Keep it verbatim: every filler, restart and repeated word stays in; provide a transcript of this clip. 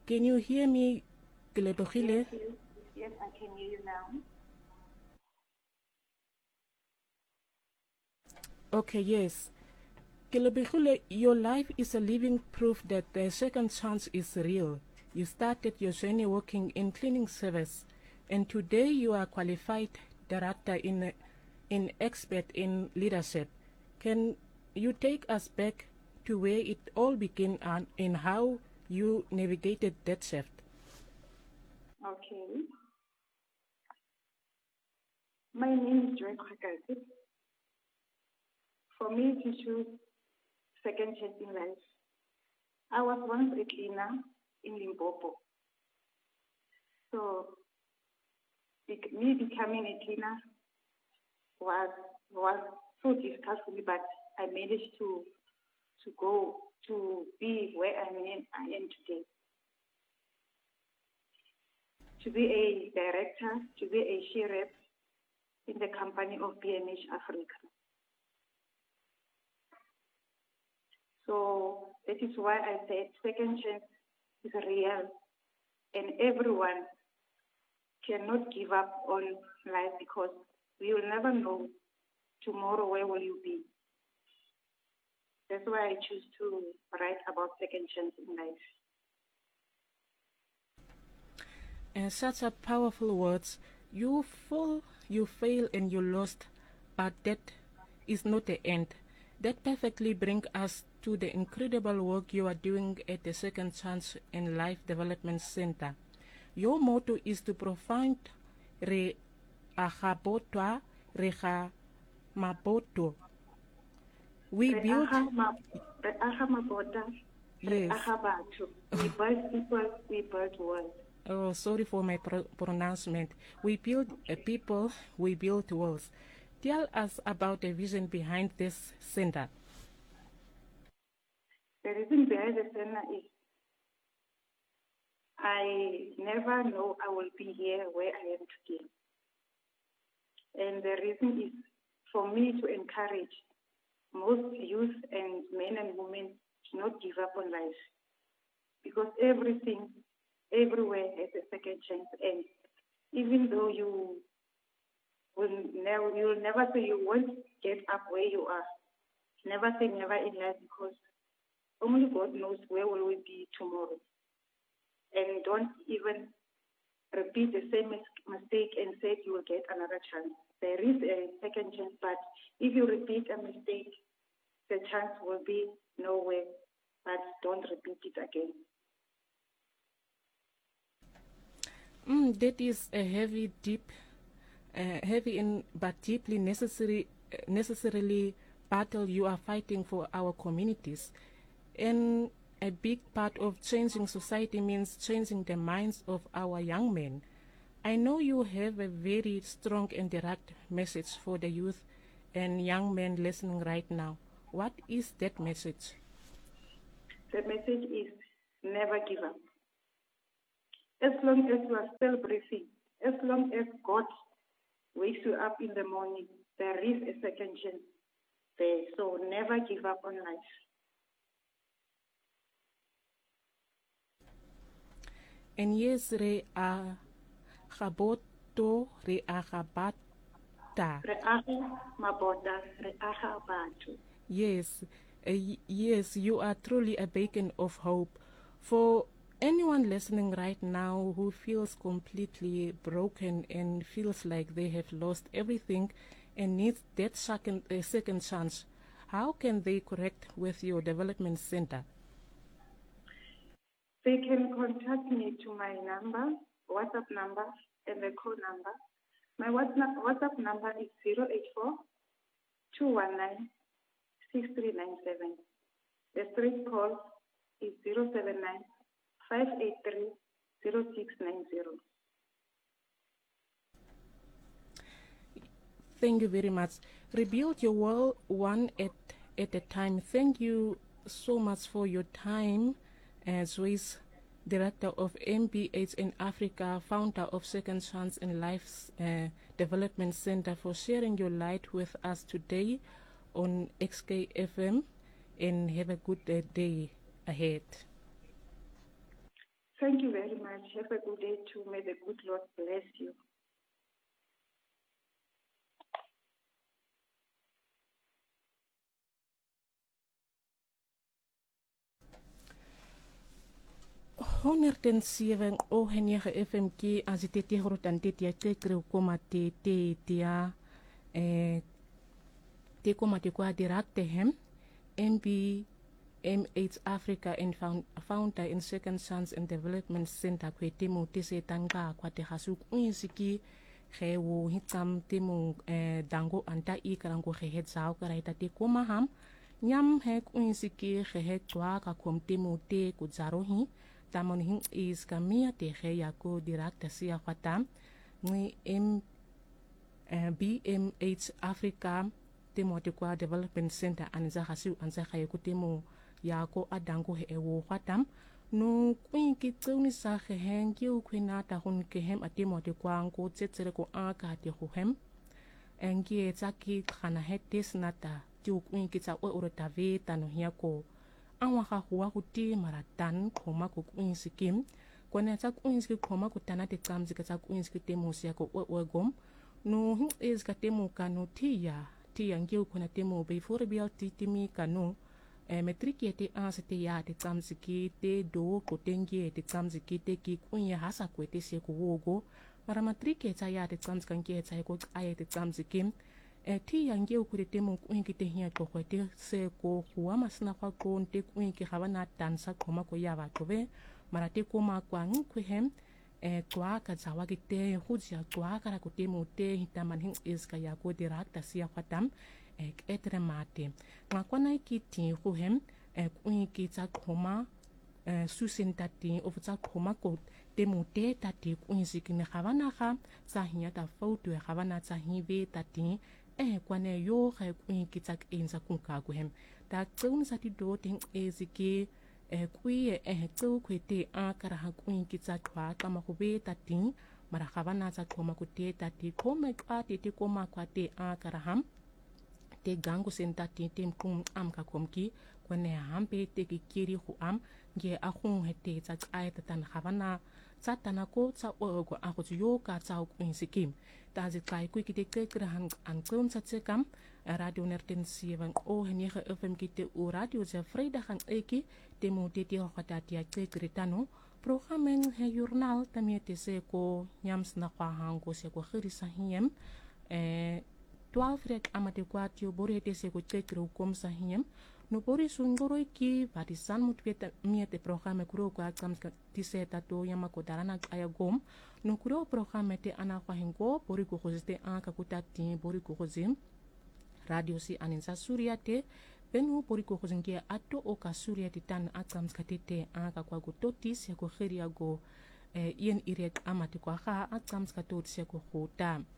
Can you hear me, Yes, Kelebogile? yes, yes, I can hear you now. Okay, yes. Kelebogile, your life is a living proof that the second chance is real. You started your journey working in cleaning service, and today you are qualified director in in expert in leadership. Can you take us back to where it all began and in how you navigated that shift? Okay. My name is Joy Kwakati. For me to choose second chance in life, I was once a cleaner in Limpopo. So bec- me becoming a cleaner was was so difficult for me, but I managed to to go to be where I am, I am today. To be a director, to be a she rep in the company of B M H Africa. So that is why I said second chance is real, and everyone cannot give up on life because we will never know tomorrow where will you be. That's why I choose to write about second chance in life. And such a powerful words. You fall, you fail, and you lost, but that is not the end. That perfectly brings us to the incredible work you are doing at the Second Chance and Life Development Center. Your motto is to provide re agabotwa rega maboto. We Re build, aga ma- re aga mabota, re yes. aga batho. We build people, we build world. Oh, sorry for my pro- pronouncement. We build uh, people, we build walls. Tell us about the vision behind this center. The reason behind the center is I never know I will be here where I am today. And the reason is for me to encourage most youth and men and women to not give up on life. Because everything, everywhere has a second chance. And even though you will never, you will never say you won't get up where you are. Never say never in life because only God knows where will we be tomorrow. And don't even repeat the same mistake and say you will get another chance. There is a second chance, but if you repeat a mistake, the chance will be nowhere, but don't repeat it again. Mm, that is a heavy, deep, uh, heavy and but deeply necessary, uh, necessarily battle you are fighting for our communities. And a big part of changing society means changing the minds of our young men. I know you have a very strong and direct message for the youth and young men listening right now. What is that message? The message is never give up. As long as you are still breathing, as long as God wakes you up in the morning, there is a second chance there. So never give up on life. En yes, re a gaboto, re a gabata. Re aga mabota, re aga batho. Yes, uh, y- yes, you are truly a beacon of hope. For anyone listening right now who feels completely broken and feels like they have lost everything and needs that second, uh, second chance, how can they connect with your development center? They can contact me to my number, WhatsApp number, and the call number. My WhatsApp WhatsApp number is zero eight four two one nine six three nine seven. The street call is zero seven nine five eight three zero six nine zero. Thank you very much. Rebuild your world one at, at a time. Thank you so much for your time as Joyce, Director of M B H in Africa, founder of Second Chance in Life's uh, Development Center, for sharing your light with us today on X K F M, and have a good uh, day ahead. Thank you very much. Have a good day too. May the good Lord bless you. honderd en zeven o negen F M K as dit te groot en dit jy te kry kom te te te eh te kom te kwa direct hem M B M H Africa and found, founder in Second Sons and Development Center kwe temo te se tanga kwa te hasuk unsiki ge wo hitam temo eh dango anta I karango ge het sao karaita te koma ham nyam hek unsiki ge het twa ka kom temo te kudzaro hi tamon hin is kamia te ge ya ko direct sia kwatam ni M B M H Africa temo te kwa Development Center anza hasu anza ge ko temo ya ko adango he ewo kwatam no kuin ki tsuni sa ge hen ki u kwina ta hun ke hem atemo te kwa ngo tsetsere ko aka te ho hem engi etsa ki khana hetis nata ti u kuin ki tsa o ore ta ve ta no hia ko anwa ga huwa ku ti maratan khoma ko kuin sikim ko ne tsa kuin ski khoma ku tana te tsamzi ka tsa kuin ski temo sia ko o o gom no hin is ka temo ka no ti ya ti angi u kuna temo be for bial ti ti mi ka no e metriki te anse te ya te tsamziki te do ko tengi te tsamziki te ki kunya hasa ko te se ko wogo mara matriki ta ya te tsamzkan ke ta ko ai te tsamziki e ti yange ku te mo kunya te hia ko ko te se ko huwa masna kwa ko te kunya ki hawana tansa koma ko ya ba ko be mara te koma kwa nku hem e kwa ka zawa ki te hujia kwa kara ko te mo te hitaman hin is ka ya ko direct sia kwatam ek etre mate nga kwana ki ti ho hem ek ui ki tsa khoma susin tati of tsa khoma ko te mo te tati ui sikine khavana kha sa hiya ta photo e khavana tsa hibe tati e kwane yo kha ui ki tsa inza ku ka ku hem ta tsun sa ti do ting e ziki e kui e tsu ku te a kara ha ui ki tsa khwa ka ma ko be tati mara khavana tsa khoma ku te tati khome ka te te koma kwa te a kara ham te gango senta te tem kum am ka komki kone hampe te ki kiri hu am nge a khung he te tsa ai ta tan khavana tsa tana ko tsa o ko a ko yo ka tsa ku insikim ta zi kai ku ki te ke kran an kum tsa tse kam radio nerten sivan o he ne F M ki te o radio ze vrydag an eki te mo te te ho ta te ke kritano programming he journal tamie te se ko nyams na kwa hango se ko khirisa hiem eh twaalf rek amate kwatio bore te se ko chekro kom sa hiem no bore sungoro ki varisan mut peta miete programme kuro ko akam ti se tato yama ko darana aya gom no kuro programme te ana kwa hingo bore ko khozte aka kutati bore ko khozim radio si aninsa suriate benu bore ko khozinge ato o ka suriate tan akam skatete aka kwa go totis ya ko khiria go eh, ien irek amate kwa kha akam skatot se ko khota